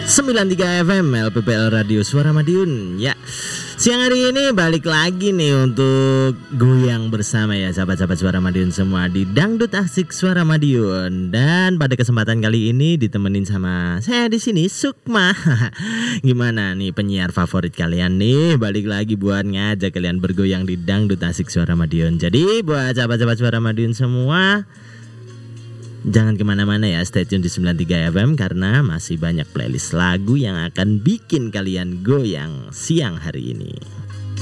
93 FM LPPL Radio Suara Madiun. Ya, siang hari ini balik lagi nih untuk goyang bersama ya sahabat-sahabat Suara Madiun semua di Dangdut Asik Suara Madiun. Dan pada kesempatan kali ini ditemenin sama saya di sini Sukma. Gimana nih penyiar favorit kalian nih, balik lagi buat ngajak kalian bergoyang di Dangdut Asik Suara Madiun. Jadi buat sahabat-sahabat Suara Madiun semua, jangan kemana-mana ya, stay tune di 93 FM karena masih banyak playlist lagu yang akan bikin kalian goyang siang hari ini.